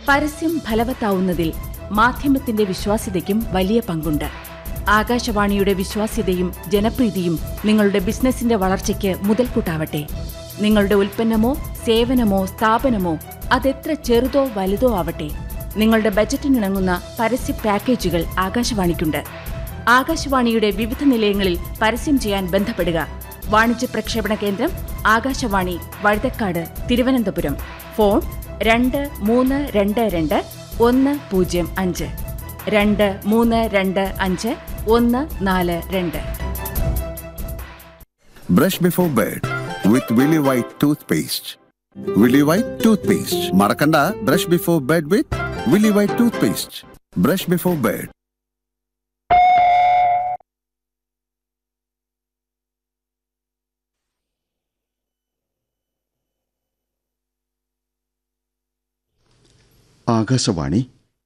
പരസ്യം ഫലവത്താവുന്നതിൽ മാധ്യമത്തിന്റെ വിശ്വാസ്യതയ്ക്കും വലിയ പങ്കുണ്ട്. ആകാശവാണിയുടെ വിശ്വാസ്യതയും ജനപ്രീതിയും നിങ്ങളുടെ ബിസിനസിന്റെ വളർച്ചയ്ക്ക് മുതൽക്കൂട്ടാവട്ടെ. നിങ്ങളുടെ ഉൽപ്പന്നമോ സേവനമോ സ്ഥാപനമോ അതെത്ര ചെറുതോ വലുതോ ആവട്ടെ, നിങ്ങളുടെ ബജറ്റിനിണങ്ങുന്ന പരസ്യ പാക്കേജുകൾ ആകാശവാണിക്കുണ്ട്. ആകാശവാണിയുടെ വിവിധ നിലയങ്ങളിൽ പരസ്യം ചെയ്യാൻ ബന്ധപ്പെടുക. വാണിജ്യ പ്രക്ഷേപണ കേന്ദ്രം Akashvani, Vazhuthacaud, Thiruvananthapuram. Phone 2322 105 2322 142. Brush before bed with Willy White toothpaste. Willy White toothpaste. Marakanda, brush before bed with Willy White toothpaste. Brush before bed. Akashvani.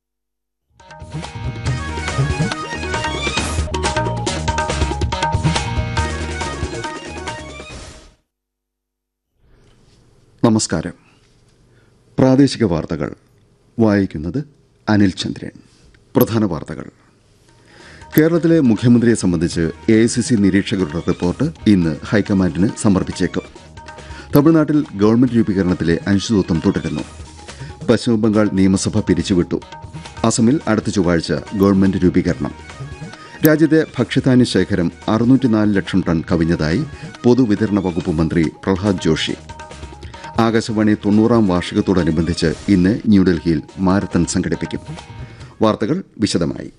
നമസ്കാരം. പ്രാദേശിക വാർത്തകൾ വായിക്കുന്നത് അനിൽ ചന്ദ്രൻ. പ്രധാന വാർത്തകൾ. കേരളത്തിലെ മുഖ്യമന്ത്രിയെ സംബന്ധിച്ച് AICC നിരീക്ഷകരുടെ റിപ്പോർട്ട് ഇന്ന് ഹൈക്കമാൻഡിന് സമർപ്പിച്ചേക്കും. തമിഴ്നാട്ടിൽ ഗവൺമെന്റ് രൂപീകരണത്തിലെ അനിശ്ചിതത്വം തുടരുന്നു. പശ്ചിമബംഗാൾ നിയമസഭ പിരിച്ചുവിട്ടു. അസമിൽ അടുത്ത ചൊവ്വാഴ്ച ഗവൺമെന്റ് രൂപീകരണം. രാജ്യത്തെ ഭക്ഷ്യധാന്യ ശേഖരം 604 ലക്ഷം ടൺ കവിഞ്ഞതായി പൊതുവിതരണ വകുപ്പ് മന്ത്രി പ്രഹ്ലാദ് ജോഷി. ആകാശവാണി 90ാം വാർഷികത്തോടനുബന്ധിച്ച് ഇന്ന് ന്യൂഡൽഹിയിൽ മാരത്തൺ സംഘടിപ്പിക്കും. വാർത്തകൾ വിശദമായി.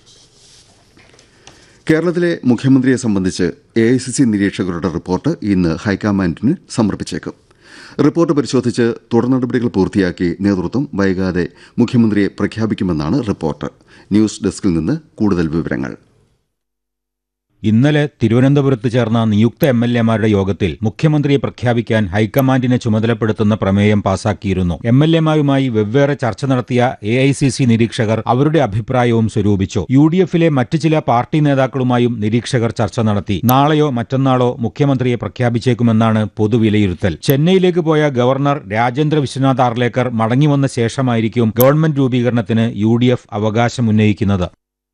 കേരളത്തിലെ മുഖ്യമന്ത്രിയെ സംബന്ധിച്ച് AICC നിരീക്ഷകരുടെ റിപ്പോർട്ട് ഇന്ന് ഹൈക്കമാൻഡിന് സമർപ്പിച്ചേക്കും. റിപ്പോർട്ട് പരിശോധിച്ച് തുടർ നടപടികൾ പൂർത്തിയാക്കി നേതൃത്വം വൈകാതെ മുഖ്യമന്ത്രിയെ പ്രഖ്യാപിക്കുമെന്നാണ് റിപ്പോർട്ട്. ന്യൂസ് ഡെസ്കിൽ നിന്ന് കൂടുതൽ വിവരങ്ങൾ. ഇന്നലെ തിരുവനന്തപുരത്ത് ചേർന്ന നിയുക്ത MLA-മാരുടെ യോഗത്തിൽ മുഖ്യമന്ത്രിയെ പ്രഖ്യാപിക്കാൻ ഹൈക്കമാൻഡിനെ ചുമതലപ്പെടുത്തുന്ന പ്രമേയം പാസാക്കിയിരുന്നു. MLA-മാരുമായി വെവ്വേറെ ചർച്ച നടത്തിയ AICC നിരീക്ഷകർ അവരുടെ അഭിപ്രായവും സ്വരൂപിച്ചു. UDF-ലെ മറ്റു ചില പാർട്ടി നേതാക്കളുമായും നിരീക്ഷകർ ചർച്ച നടത്തി. നാളെയോ മറ്റന്നാളോ മുഖ്യമന്ത്രിയെ പ്രഖ്യാപിച്ചേക്കുമെന്നാണ് പൊതുവിലയിരുത്തൽ. ചെന്നൈയിലേക്ക് പോയ ഗവർണർ രാജേന്ദ്ര വിശ്വനാഥ് ആർലേക്കർ മടങ്ങിവന്ന ശേഷമായിരിക്കും ഗവൺമെന്റ് രൂപീകരണത്തിന് UDF അവകാശമുന്നയിക്കുന്നത്.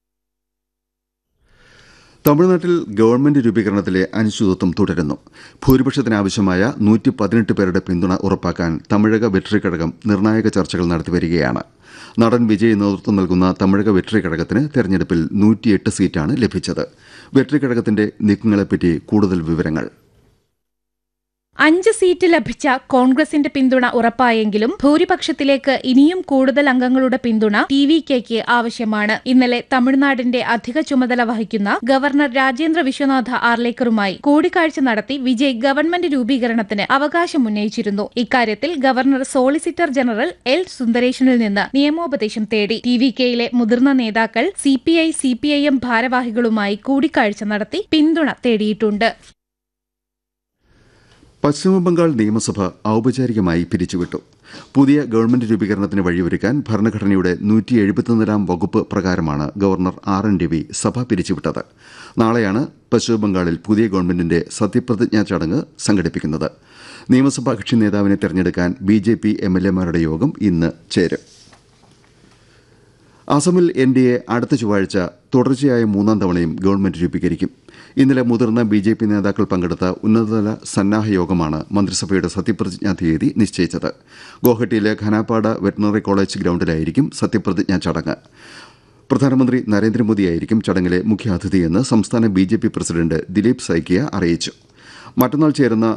തമിഴ്നാട്ടിൽ ഗവൺമെന്റ് രൂപീകരണത്തിലെ അനിശ്ചിതത്വം തുടരുന്നു. ഭൂരിപക്ഷത്തിനാവശ്യമായ 118 പേരുടെ പിന്തുണ ഉറപ്പാക്കാൻ തമിഴക വെട്രി കഴകം നിർണായക ചർച്ചകൾ നടത്തിവരികയാണ്. നടൻ വിജയ് നേതൃത്വം നൽകുന്ന തമിഴക വെട്രി കഴകത്തിന് തെരഞ്ഞെടുപ്പിൽ 108 സീറ്റാണ് ലഭിച്ചത്. വെട്രി കഴകത്തിന്റെ നീക്കങ്ങളെപ്പറ്റി കൂടുതൽ വിവരങ്ങൾ. 5 സീറ്റ് ലഭിച്ച കോൺഗ്രസിന്റെ പിന്തുണ ഉറപ്പായെങ്കിലും ഭൂരിപക്ഷത്തിലേക്ക് ഇനിയും കൂടുതൽ അംഗങ്ങളുടെ പിന്തുണ TVKയ്ക്ക് ആവശ്യമാണ്. ഇന്നലെ തമിഴ്നാടിന്റെ അധിക ചുമതല വഹിക്കുന്ന ഗവർണർ രാജേന്ദ്ര വിശ്വനാഥ ആർലേക്കറുമായി കൂടിക്കാഴ്ച നടത്തി വിജയ് ഗവൺമെന്റ് രൂപീകരണത്തിന് അവകാശമുന്നയിച്ചിരുന്നു. ഇക്കാര്യത്തിൽ ഗവർണർ സോളിസിറ്റർ ജനറൽ L. സുന്ദരേശനിൽ നിന്ന് നിയമോപദേശം തേടി. TVKയിലെ മുതിർന്ന നേതാക്കൾ CPI, CPIM ഭാരവാഹികളുമായി കൂടിക്കാഴ്ച നടത്തി പിന്തുണ തേടിയിട്ടുണ്ട്. പശ്ചിമബംഗാൾ നിയമസഭ ഔപചാരികമായി പിരിച്ചുവിട്ടു. പുതിയ ഗവൺമെന്റ് രൂപീകരണത്തിന് വഴിയൊരുക്കാൻ ഭരണഘടനയുടെ 174ാം വകുപ്പ് പ്രകാരമാണ് ഗവർണർ RN രവി സഭ പിരിച്ചുവിട്ടത്. നാളെയാണ് പശ്ചിമബംഗാളിൽ പുതിയ ഗവൺമെന്റിന്റെ സത്യപ്രതിജ്ഞാ ചടങ്ങ് സംഘടിപ്പിക്കുന്നത്. നിയമസഭാ കക്ഷി നേതാവിനെ തെരഞ്ഞെടുക്കാൻ BJP MLA-മാരുടെ യോഗം ഇന്ന് ചേരും. അസമിൽ NDA അടുത്ത ചൊവ്വാഴ്ച തുടർച്ചയായ 3ാം തവണയും ഗവൺമെന്റ് രൂപീകരിക്കും. ഇന്നലെ മുതിർന്ന BJP നേതാക്കൾ പങ്കെടുത്ത ഉന്നതതല സന്നാഹ യോഗമാണ് മന്ത്രിസഭയുടെ സത്യപ്രതിജ്ഞാ തീയതി നിശ്ചയിച്ചത്. ഗോഹട്ടിയിലെ ഖനാപാട വെറ്ററിനറി കോളേജ് ഗ്രൌണ്ടിലായിരിക്കും സത്യപ്രതിജ്ഞാ ചടങ്ങ്. പ്രധാനമന്ത്രി നരേന്ദ്രമോദിയായിരിക്കും ചടങ്ങിലെ മുഖ്യാതിഥിയെന്ന് സംസ്ഥാന BJP പ്രസിഡന്റ് ദിലീപ് സൈക്കിയ അറിയിച്ചു. മറ്റന്നാൾ ചേരുന്ന